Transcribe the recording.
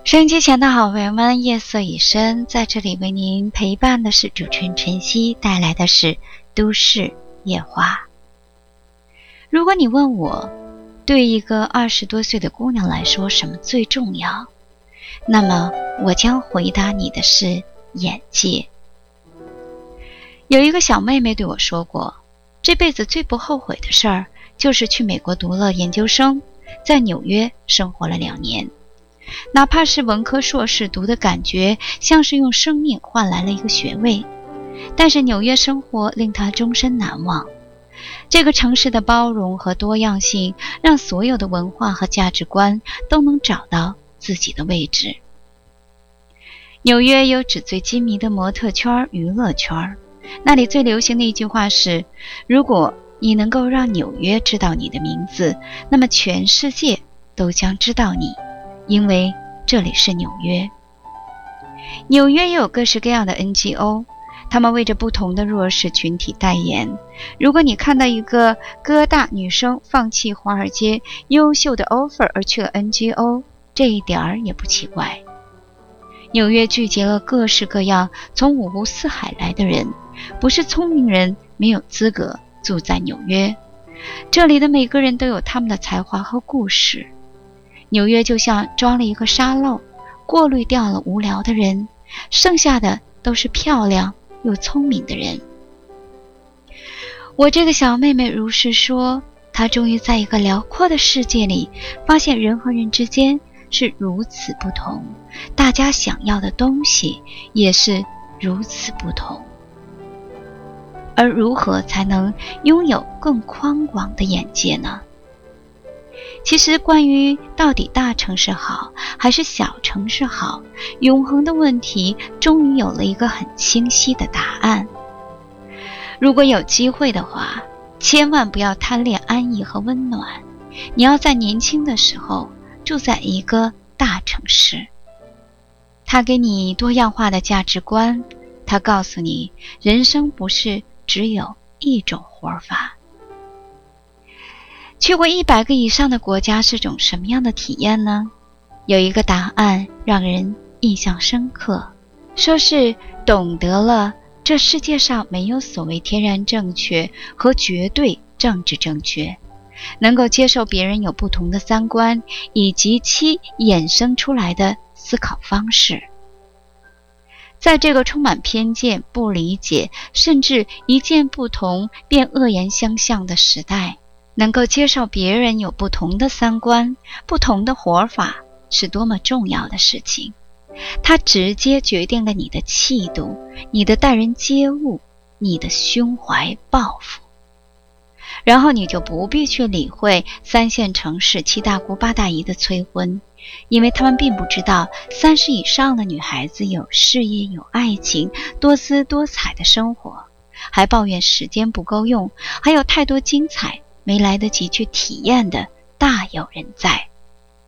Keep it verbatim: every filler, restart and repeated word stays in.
收音机前的好朋友们，夜色已深，在这里为您陪伴的是主持人晨曦，带来的是都市夜话。如果你问我，对一个二十多岁的姑娘来说什么最重要，那么我将回答你的是眼界。有一个小妹妹对我说过，这辈子最不后悔的事儿就是去美国读了研究生，在纽约生活了两年。哪怕是文科硕士，读的感觉像是用生命换来了一个学位，但是纽约生活令她终身难忘。这个城市的包容和多样性，让所有的文化和价值观都能找到自己的位置。纽约有纸醉金迷的模特圈、娱乐圈，那里最流行的一句话是：如果你能够让纽约知道你的名字，那么全世界都将知道你，因为这里是纽约。纽约也有各式各样的 N G O， 他们为着不同的弱势群体代言。如果你看到一个哥大女生放弃华尔街优秀的 offer 而去了 N G O， 这一点儿也不奇怪。纽约聚集了各式各样从五湖四海来的人，不是聪明人没有资格住在纽约，这里的每个人都有他们的才华和故事。纽约就像装了一个沙漏，过滤掉了无聊的人，剩下的都是漂亮又聪明的人。我这个小妹妹如是说，她终于在一个辽阔的世界里，发现人和人之间是如此不同，大家想要的东西也是如此不同。而如何才能拥有更宽广的眼界呢？其实关于到底大城市好还是小城市好，永恒的问题终于有了一个很清晰的答案。如果有机会的话，千万不要贪恋安逸和温暖，你要在年轻的时候住在一个大城市。它给你多样化的价值观，它告诉你人生不是只有一种活法。去过一百个以上的国家是种什么样的体验呢？有一个答案让人印象深刻，说是懂得了这世界上没有所谓天然正确和绝对政治正确，能够接受别人有不同的三观以及其衍生出来的思考方式。在这个充满偏见、不理解，甚至一见不同便恶言相向的时代，能够接受别人有不同的三观、不同的活法，是多么重要的事情。它直接决定了你的气度、你的待人接物、你的胸怀抱负。然后你就不必去理会三线城市七大姑八大姨的催婚，因为他们并不知道三十以上的女孩子有事业、有爱情、多姿多彩的生活，还抱怨时间不够用，还有太多精彩没来得及去体验的大有人在。